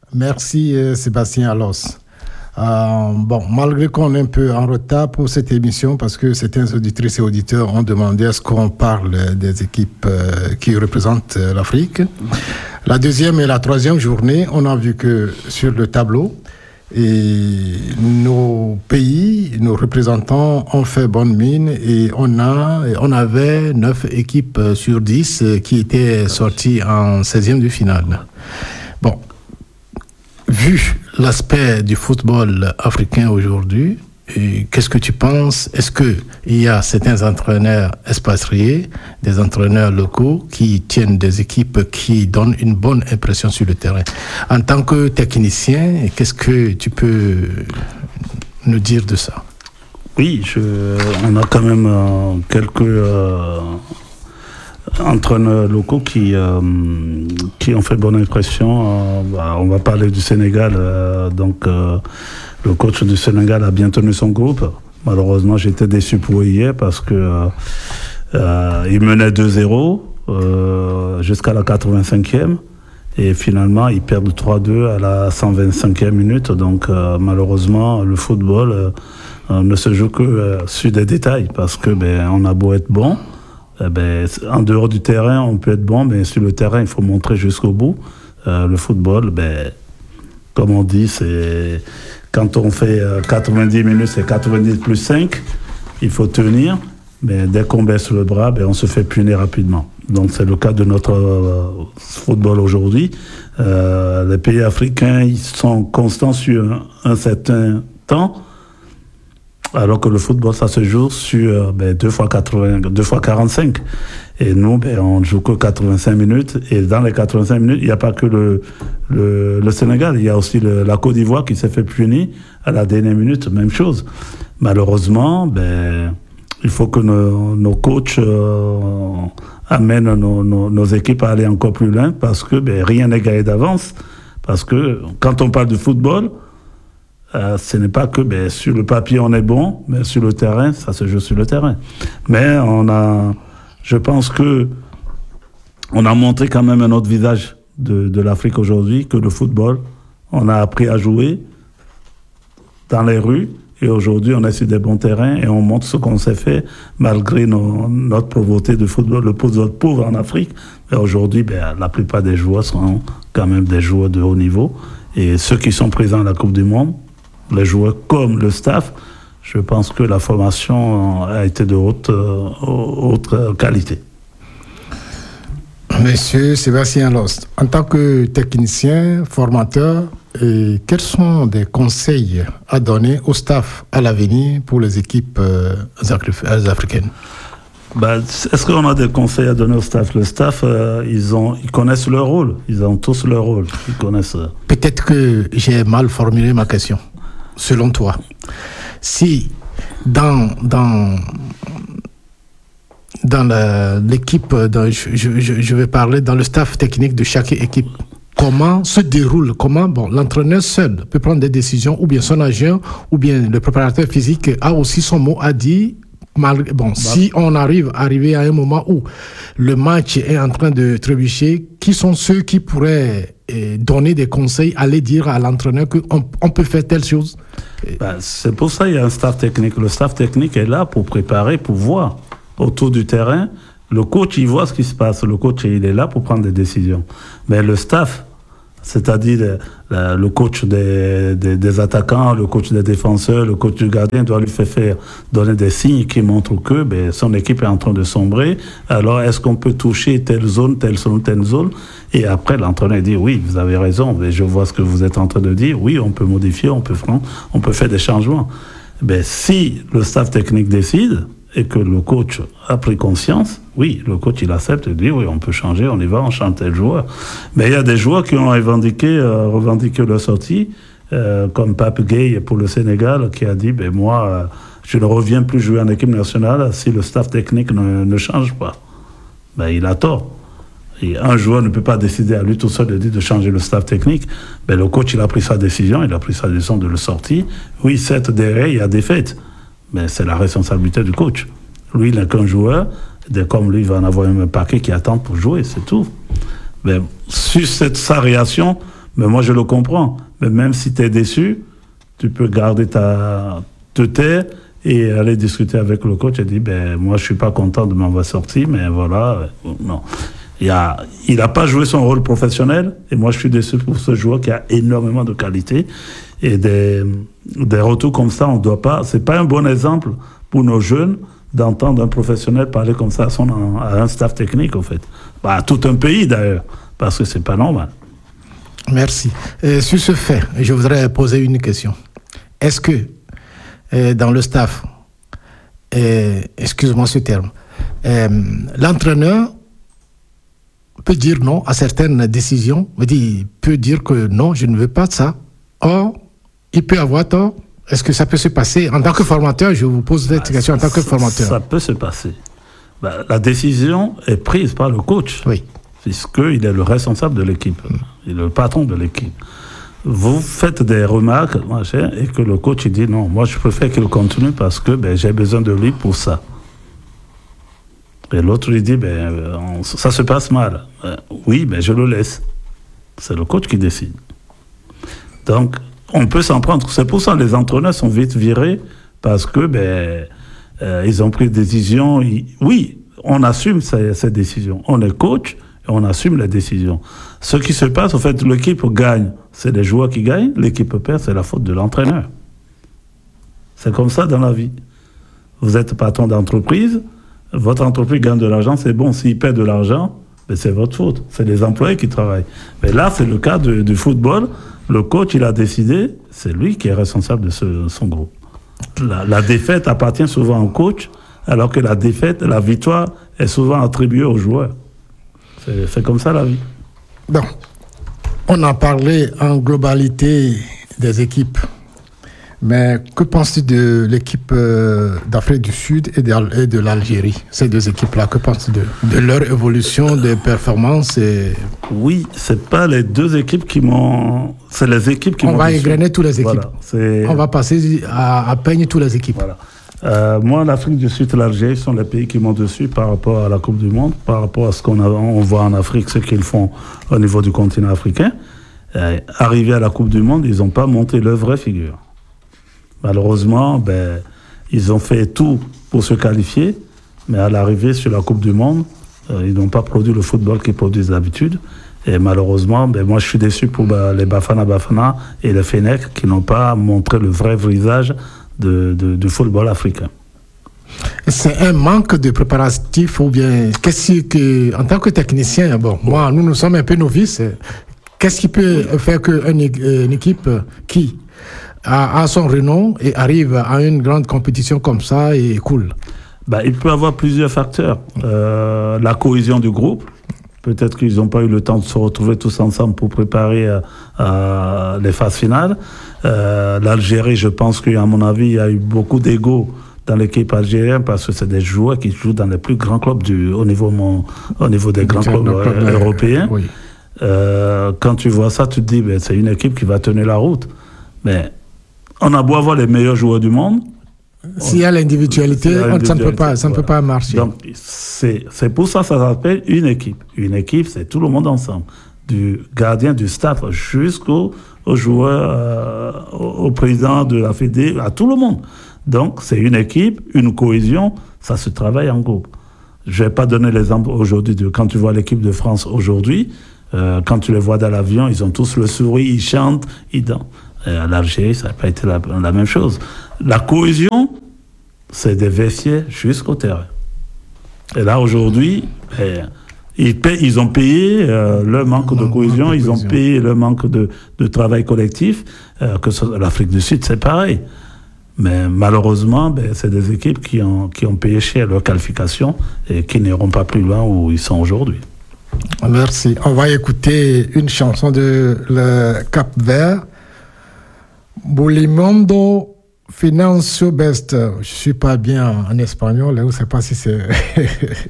Merci Sébastien Allos. Malgré qu'on est un peu en retard pour cette émission, parce que certains auditrices et auditeurs ont demandé à ce qu'on parle des équipes qui représentent l'Afrique. La deuxième et la troisième journée, on a vu que sur le tableau, et nos pays, nos représentants ont fait bonne mine et on avait 9 équipes sur 10 qui étaient sorties en 16e de finale. Bon, vu l'aspect du football africain aujourd'hui, qu'est-ce que tu penses? Est-ce qu'il y a certains entraîneurs expatriés, des entraîneurs locaux qui tiennent des équipes qui donnent une bonne impression sur le terrain? En tant que technicien, qu'est-ce que tu peux nous dire de ça? Oui, on a quand même quelques entraîneurs locaux qui ont fait bonne impression. On va parler du Sénégal. Le coach du Sénégal a bien tenu son groupe. Malheureusement, j'étais déçu pour hier parce que il menait 2-0 jusqu'à la 85e et finalement ils perdent 3-2 à la 125e minute. Donc malheureusement, le football ne se joue que sur des détails parce que on a beau être bon, en dehors du terrain on peut être bon, mais sur le terrain il faut montrer jusqu'au bout. Le football, comme on dit, c'est quand on fait 90 minutes, c'est 90 plus 5, il faut tenir, mais dès qu'on baisse le bras, on se fait punir rapidement. Donc c'est le cas de notre football aujourd'hui. Les pays africains, ils sont constants sur un certain temps, alors que le football, ça se joue sur 2 fois 45. Et nous, on ne joue que 85 minutes. Et dans les 85 minutes, il n'y a pas que le Sénégal. Il y a aussi la Côte d'Ivoire qui s'est fait punir à la dernière minute. Même chose. Malheureusement, il faut que nos coachs amènent nos équipes à aller encore plus loin parce que rien n'est gagné d'avance. Parce que quand on parle de football, ce n'est pas que sur le papier on est bon, mais sur le terrain, ça se joue sur le terrain. Mais je pense que on a montré quand même un autre visage de l'Afrique aujourd'hui, que le football, on a appris à jouer dans les rues, et aujourd'hui on est sur des bons terrains et on montre ce qu'on sait faire malgré notre pauvreté de football, le pauvre en Afrique. Et aujourd'hui, la plupart des joueurs sont quand même des joueurs de haut niveau, et ceux qui sont présents à la Coupe du Monde, les joueurs comme le staff, je pense que la formation a été de haute qualité. Monsieur Sébastien Lost, en tant que technicien, formateur, quels sont des conseils à donner au staff à l'avenir pour les équipes africaines? Est-ce qu'on a des conseils à donner au staff? Le staff, ils connaissent leur rôle. Ils ont tous leur rôle. Ils connaissent. Peut-être que j'ai mal formulé ma question. Selon toi, si dans l'équipe, je vais parler dans le staff technique de chaque équipe, comment se déroule, l'entraîneur seul peut prendre des décisions, ou bien son agent, ou bien le préparateur physique a aussi son mot à dire. Si on arrive à un moment où le match est en train de trébucher, qui sont ceux qui pourraient donner des conseils, aller dire à l'entraîneur qu'on peut faire telle chose? C'est pour ça qu'il y a un staff technique. Le staff technique est là pour préparer, pour voir autour du terrain. Le coach, il voit ce qui se passe. Le coach, il est là pour prendre des décisions. Mais le staff, c'est-à-dire le coach des attaquants, le coach des défenseurs, le coach du gardien doit lui donner des signes qui montrent que son équipe est en train de sombrer. Alors, est-ce qu'on peut toucher telle zone, telle zone? Et après, l'entraîneur dit, oui, vous avez raison, mais je vois ce que vous êtes en train de dire. Oui, on peut modifier, on peut faire des changements. Si le staff technique décide et que le coach a pris conscience, oui, le coach il accepte et dit oui, on peut changer, on y va, on change tel joueur. Mais il y a des joueurs qui ont revendiqué leur sortie, comme Pape Gueye pour le Sénégal, qui a dit moi, je ne reviens plus jouer en équipe nationale si le staff technique ne change pas. Il a tort. Et un joueur ne peut pas décider à lui tout seul de changer le staff technique. Le coach il a pris sa décision, de le sortir. Oui, certes, derrière, il y a des faits. Mais c'est la responsabilité du coach. Lui, il n'est qu'un joueur. Comme lui, il va en avoir un paquet qui attend pour jouer, c'est tout. Mais sur sa réaction, Mais moi, je le comprends. Mais même si tu es déçu, tu peux garder te taire et aller discuter avec le coach et dire, moi, je suis pas content de m'avoir sorti, mais voilà, non. Il a pas joué son rôle professionnel, et moi, je suis déçu pour ce joueur qui a énormément de qualité. Et des retours comme ça, on doit pas, c'est pas un bon exemple pour nos jeunes d'entendre un professionnel parler comme ça à un staff technique, en fait. À tout un pays, d'ailleurs, parce que c'est pas normal. Merci. Sur ce fait, je voudrais poser une question. Est-ce que dans le staff, excuse-moi ce terme, l'entraîneur peut dire non à certaines décisions, peut dire que non, je ne veux pas de ça. Or, il peut avoir tort. Est-ce que ça peut se passer en tant que formateur? Je vous pose cette question en tant que formateur. Ça peut se passer. La décision est prise par le coach. Oui. Puisqu'il est le responsable de l'équipe. Il est le patron de l'équipe. Vous faites des remarques, et que le coach il dit non, moi je préfère qu'il continue parce que j'ai besoin de lui pour ça. Et l'autre lui dit ça se passe mal. Oui, je le laisse. C'est le coach qui décide. Donc, on peut s'en prendre. C'est pour ça que les entraîneurs sont vite virés parce que ils ont pris des décisions. Oui, on assume ces décisions. On est coach et on assume les décisions. Ce qui se passe, en fait, l'équipe gagne, c'est les joueurs qui gagnent. L'équipe perd, c'est la faute de l'entraîneur. C'est comme ça dans la vie. Vous êtes patron d'entreprise, votre entreprise gagne de l'argent, c'est bon. S'il perd de l'argent, c'est votre faute. C'est les employés qui travaillent. Mais là, c'est le cas du football. Le coach, il a décidé, c'est lui qui est responsable de son groupe. La défaite appartient souvent au coach, alors que la victoire est souvent attribuée aux joueurs. C'est comme ça la vie. Bon, on a parlé en globalité des équipes. Mais que penses-tu de l'équipe d'Afrique du Sud et de l'Algérie, ces deux équipes-là? Que penses-tu de leur évolution, des performances Oui, c'est pas les deux équipes qui m'ont... C'est les équipes qui m'ont... On va égrener toutes les équipes. Voilà, on va passer à peindre toutes les équipes. Voilà. Moi, l'Afrique du Sud et l'Algérie sont les pays qui m'ont dessus par rapport à la Coupe du Monde, par rapport à ce on voit en Afrique, ce qu'ils font au niveau du continent africain. Arrivés à la Coupe du Monde, ils n'ont pas monté leur vraie figure. Malheureusement, ils ont fait tout pour se qualifier, mais à l'arrivée sur la Coupe du Monde, ils n'ont pas produit le football qu'ils produisent d'habitude. Et malheureusement, moi je suis déçu pour les Bafana et les Fenech qui n'ont pas montré le vrai visage du football africain. C'est un manque de préparatif ou bien qu'est-ce que, en tant que technicien, nous sommes un peu novices. Qu'est-ce qui peut faire qu'une équipe qui a son renom et arrive à une grande compétition comme ça et cool? Il peut y avoir plusieurs facteurs. La cohésion du groupe. Peut-être qu'ils n'ont pas eu le temps de se retrouver tous ensemble pour préparer les phases finales. L'Algérie, je pense qu'à mon avis, il y a eu beaucoup d'ego dans l'équipe algérienne parce que c'est des joueurs qui jouent dans les plus grands clubs au niveau des grands clubs européens. Oui. Quand tu vois ça, tu te dis c'est une équipe qui va tenir la route. Mais on a beau avoir les meilleurs joueurs du monde. S'il y a l'individualité, ça ne peut pas marcher. Donc, c'est pour ça que ça s'appelle une équipe. Une équipe, c'est tout le monde ensemble. Du gardien, du staff, jusqu'au joueur, au président de la Fédé, à tout le monde. Donc, c'est une équipe, une cohésion, ça se travaille en groupe. Je ne vais pas donner l'exemple aujourd'hui quand tu vois l'équipe de France aujourd'hui, quand tu les vois dans l'avion, ils ont tous le sourire, ils chantent, ils dansent. À l'Algérie, ça n'a pas été la même chose. La cohésion, c'est des vestiaires jusqu'au terrain. Et là, aujourd'hui, ils ont payé leur manque de cohésion, ils ont payé leur manque de travail collectif. Que l'Afrique du Sud, c'est pareil. Mais malheureusement, c'est des équipes qui ont payé cher leur qualification et qui n'iront pas plus loin où ils sont aujourd'hui. Merci. On va écouter une chanson de le Cap-Vert. Bulimondo Financio Best. Je ne suis pas bien en espagnol, je ne sais pas si c'est...